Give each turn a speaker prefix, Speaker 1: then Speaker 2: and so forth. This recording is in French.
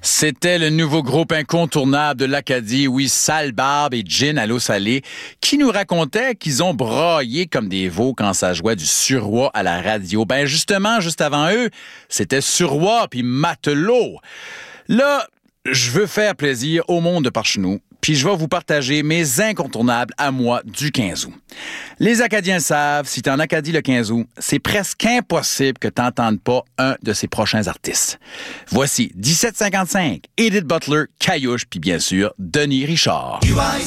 Speaker 1: C'était le nouveau groupe incontournable de l'Acadie, oui, Sale Barbe et Gin à l'eau salée, qui nous racontaient qu'ils ont braillé comme des veaux quand ça jouait du suroît à la radio. Ben justement, juste avant eux, c'était suroît puis matelot. Là, je veux faire plaisir au monde de par chez nous, puis je vais vous partager mes incontournables à moi du 15 août. Les Acadiens savent, si t'es en Acadie le 15 août, c'est presque impossible que t'entendes pas un de ses prochains artistes. Voici 1755, Edith Butler, Caillouche, puis bien sûr, Denis Richard.